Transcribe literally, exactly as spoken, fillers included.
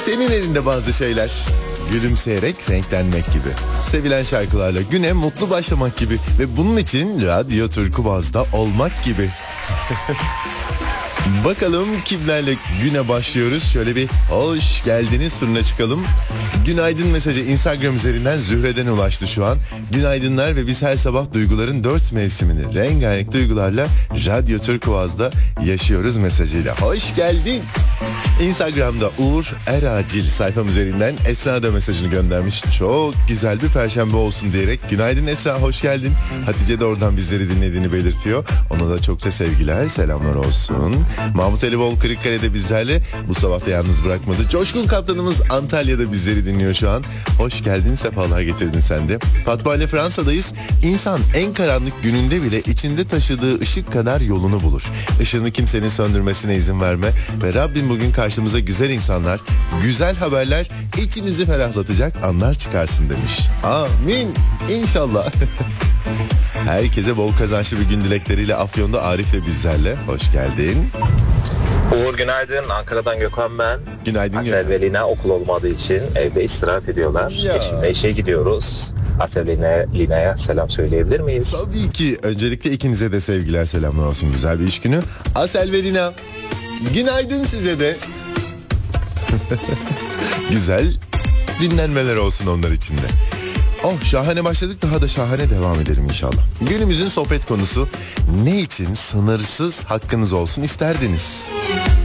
Senin elinde bazı şeyler. Gülümseyerek renklenmek gibi. Sevilen şarkılarla güne mutlu başlamak gibi. Ve bunun için Radyo Turkuaz'da olmak gibi. Bakalım kimlerle güne başlıyoruz. Şöyle bir hoş geldiniz turuna çıkalım. Günaydın mesajı Instagram üzerinden Zühre'den ulaştı şu an. Günaydınlar ve biz her sabah duyguların dört mevsimini rengarenk duygularla Radyo Turkuaz'da yaşıyoruz mesajıyla. Hoş geldin. Instagram'da Uğur Eracil sayfam üzerinden Esra da mesajını göndermiş. Çok güzel bir perşembe olsun diyerek. Günaydın Esra, hoş geldin. Hatice de oradan bizleri dinlediğini belirtiyor. Ona da çokça sevgiler, selamlar olsun. Mahmut Elibol Kırıkkale'de bizlerle, bu sabah da yalnız bırakmadı. Coşkun Kaptanımız Antalya'da bizleri dinliyor şu an. Hoş geldin, sefalar getirdin sen de. Fatma ile Fransa'dayız. İnsan en karanlık gününde bile içinde taşıdığı ışık kadar yolunu bulur. Işığını kimsenin söndürmesine izin verme ve Rabbim bugün karşımıza güzel insanlar, güzel haberler, içimizi ferahlatacak anlar çıkarsın demiş. Amin. İnşallah. Herkese bol kazançlı bir gün dilekleriyle Afyon'da Arif de bizlerle. Hoş geldin. Uğur günaydın. Ankara'dan Gökhan ben. Günaydın Asel Gökhan. ve Lina okul olmadığı için evde istirahat ediyorlar. Ya. Eşimle işe gidiyoruz. Asel ve Lina- Lina'ya selam söyleyebilir miyiz? Tabii ki. Öncelikle ikinize de sevgiler, selamlar olsun. Güzel bir iş günü. Asel ve Lina, günaydın size de. Güzel dinlenmeler olsun onlar için de. Oh, şahane başladık, daha da şahane devam edelim inşallah. Günümüzün sohbet konusu: ne için sınırsız hakkınız olsun isterdiniz?